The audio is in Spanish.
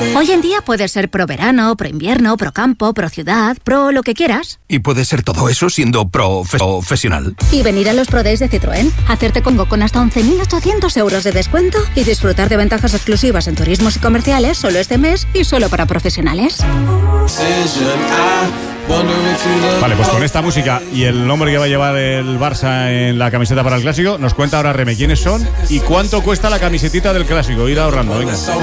Hoy en día puedes ser pro verano, pro invierno, pro campo, pro ciudad, pro lo que quieras. Y puedes ser todo eso siendo profesional. Y venir a los Pro Days de Citroën, hacerte Congo con hasta 11.800 euros de descuento y disfrutar de ventajas exclusivas en turismos y comerciales solo este mes y solo para profesionales. Vale, pues con esta música y el nombre que va a llevar el Barça en la camiseta para el Clásico, nos cuenta ahora Reme quiénes son y cuánto cuesta la camisetita del Clásico. Ir ahorrando, venga.